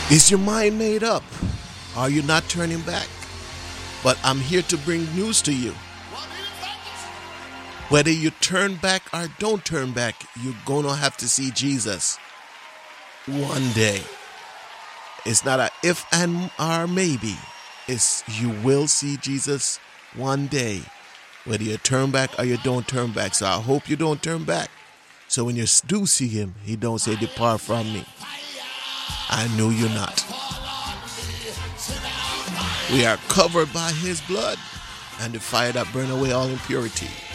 Is your mind made up? Are you not turning back? But I'm here to bring news to you. Whether you turn back or don't turn back, you're gonna have to see Jesus one day. It's not a if and or maybe. It's you will see Jesus one day. Whether you turn back or you don't turn back. So I hope you don't turn back. So when you do see him, he don't say, depart from me. I knew you not. We are covered by his blood and the fire that burn away all impurity.